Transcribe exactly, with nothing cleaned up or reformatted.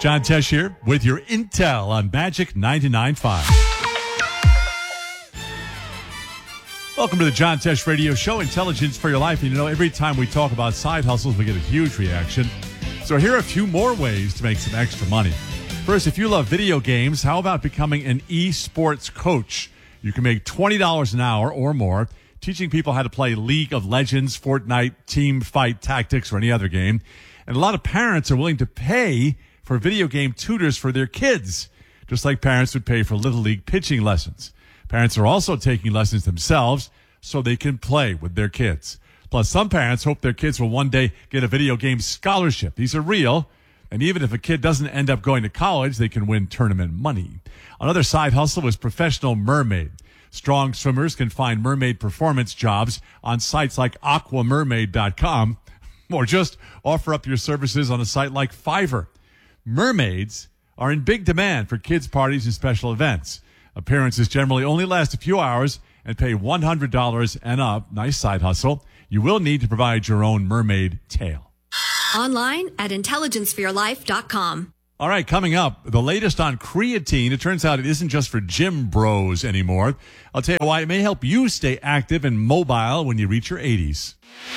John Tesh here with your intel on Magic ninety-nine point five. Welcome to the John Tesh Radio Show, Intelligence for Your Life. And you know, every time we talk about side hustles, we get a huge reaction. So here are a few more ways to make some extra money. First, if you love video games, how about becoming an esports coach? You can make twenty dollars an hour or more teaching people how to play League of Legends, Fortnite, Team Fight Tactics, or any other game. And a lot of parents are willing to pay for video game tutors for their kids, just like parents would pay for Little League pitching lessons. Parents are also taking lessons themselves so they can play with their kids. Plus, some parents hope their kids will one day get a video game scholarship. These are real. And even if a kid doesn't end up going to college, they can win tournament money. Another side hustle is professional mermaid. Strong swimmers can find mermaid performance jobs on sites like aqua mermaid dot com or just offer up your services on a site like Fiverr. Mermaids are in big demand for kids' parties and special events. Appearances generally only last a few hours and pay one hundred dollars and up. Nice side hustle. You will need to provide your own mermaid tail. Online at intelligence for your life dot com. All right, coming up, the latest on creatine. It turns out it isn't just for gym bros anymore. I'll tell you why it may help you stay active and mobile when you reach your eighties.